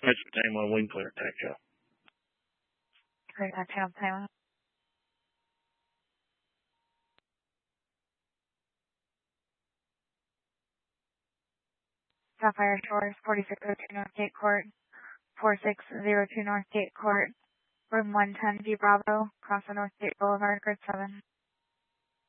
Name on wing clear, taxi. Clear taxi on time. Sapphire Shores, 4602 Northgate Court, 4602 Northgate Court, room 110 V Bravo, across the Northgate Boulevard, grid 7.